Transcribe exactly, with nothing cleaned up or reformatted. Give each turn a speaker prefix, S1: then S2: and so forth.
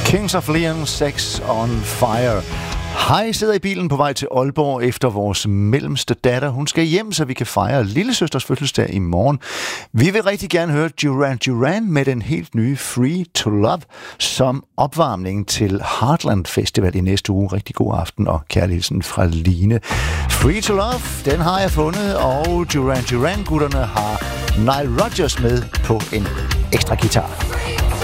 S1: Kings of Leon, Sex on Fire. Hej, sidder i bilen på vej til Aalborg efter vores mellemste datter. Hun skal hjem, så vi kan fejre lillesøsters fødselsdag i morgen. Vi vil rigtig gerne høre Duran Duran med den helt nye Free to Love som opvarmning til Heartland Festival i næste uge. Rigtig god aften og kærligheden fra Line. Free to Love, den har jeg fundet, og Duran Duran-gutterne har Nile Rodgers med på en ekstra guitar.